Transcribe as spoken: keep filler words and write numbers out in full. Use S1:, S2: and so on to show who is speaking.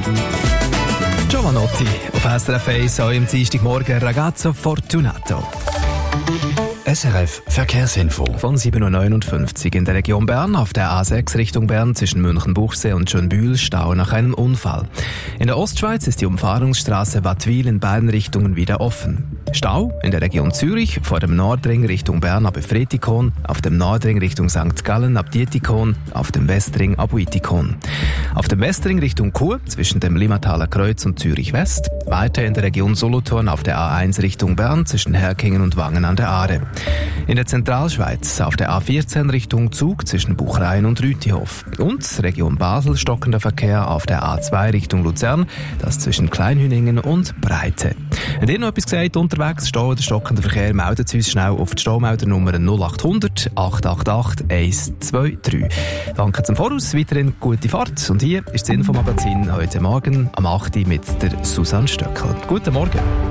S1: Giovanotti auf S R F eins am Dienstagmorgen Ragazzo Fortunato.
S2: S R F Verkehrsinfo.
S1: Von sieben Uhr neunundfünfzig in der Region Bern auf der A sechs Richtung Bern zwischen München-Buchsee und Schönbühl Stau nach einem Unfall. In der Ostschweiz ist die Umfahrungsstraße Wattwil in beiden Richtungen wieder offen. Stau in der Region Zürich vor dem Nordring Richtung Bern ab Efretikon, auf dem Nordring Richtung Sankt Gallen ab Dietikon, auf dem Westring ab Uitikon. Auf dem Westring Richtung Chur zwischen dem Limmataler Kreuz und Zürich West, weiter in der Region Solothurn auf der A eins Richtung Bern zwischen Herkingen und Wangen an der Aare. In der Zentralschweiz auf der A vierzehn Richtung Zug zwischen Buchrein und Rütihof. Und Region Basel stockender Verkehr auf der A zwei Richtung Luzern, das zwischen Kleinhüningen und Breite. Wenn ihr noch etwas gesagt unterwegs, Stau oder stockender Verkehr, meldet uns schnell auf die Staumeldernummer null acht hundert acht acht acht eins zwei drei. Danke zum Voraus, weiterhin gute Fahrt. Und hier ist das Infomagazin heute Morgen am acht Uhr mit der Susanne Stöckel. Guten Morgen.